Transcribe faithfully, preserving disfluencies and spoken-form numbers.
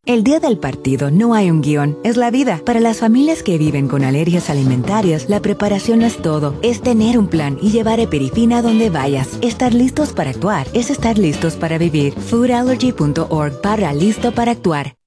El día del partido no hay un guión, es la vida. Para las familias que viven con alergias alimentarias, la preparación no es todo, es tener un plan y llevar Eperifina a donde vayas. Estar listos para actuar es estar listos para vivir. food allergy punto org barra listo para actuar.